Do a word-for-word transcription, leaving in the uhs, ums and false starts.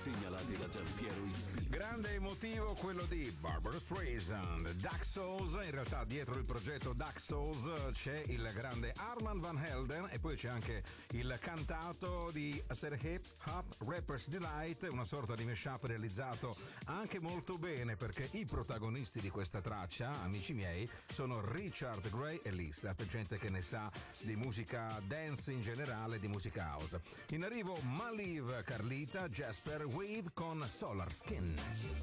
segnalati da Giampiero X P. Grande emotivo quello di Barbara Streisand, Dark Souls. In realtà dietro il progetto Dark Souls c'è il grande Armand Van Helden e poi c'è anche il cantato di Set Hip Hop Rapper's Delight, una sorta di mashup realizzato anche molto bene, perché i protagonisti di questa traccia, amici miei, sono Richard Gray e Lisa, per gente che ne sa di musica dance in generale, di musica house. In arrivo Maliv, Carlita, Jasper Wave con Solar Skin.